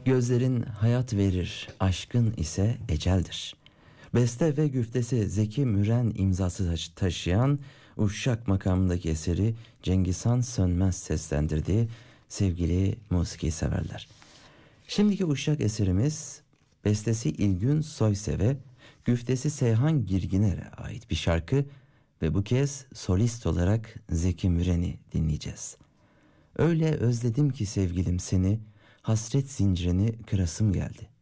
Gözlerin hayat verir, aşkın ise eceldir. Beste ve güftesi Zeki Müren imzası taşıyan Uşak makamındaki eseri Cengizhan Sönmez seslendirdiği sevgili musiki severler. Şimdiki Uşak eserimiz bestesi İlgün Soysev'e, güftesi Seyhan Girginer'e ait bir şarkı ve bu kez solist olarak Zeki Müren'i dinleyeceğiz. Öyle özledim ki sevgilim seni, hasret zincirini kırasım geldi.